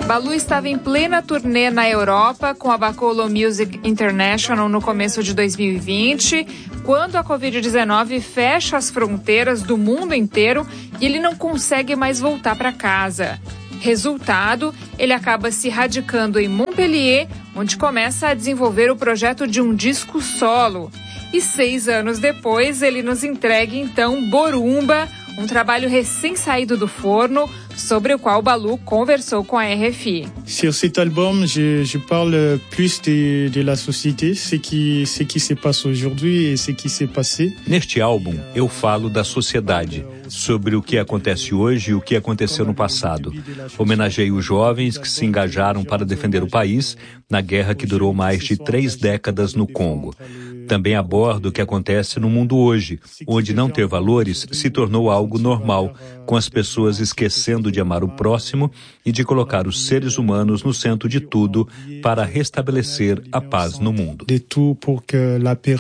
Balu estava em plena turnê na Europa com a Bacolo Music International no começo de 2020, quando a Covid-19 fecha as fronteiras do mundo inteiro e ele não consegue mais voltar para casa. Resultado, ele acaba se radicando em Montpellier, onde começa a desenvolver o projeto de um disco solo. E 6 anos depois, ele nos entrega então Borumba, um trabalho recém-saído do forno, sobre o qual Balu conversou com a RFI. Sur cet album, je parle plus de la société, ce qui se passe aujourd'hui et ce qui s'est passé. Neste álbum, eu falo da sociedade, sobre o que acontece hoje e o que aconteceu no passado. Homenageio os jovens que se engajaram para defender o país na guerra que durou mais de 3 décadas no Congo. Também abordo o que acontece no mundo hoje, onde não ter valores se tornou algo normal, com as pessoas esquecendo de amar o próximo e de colocar os seres humanos no centro de tudo para restabelecer a paz no mundo.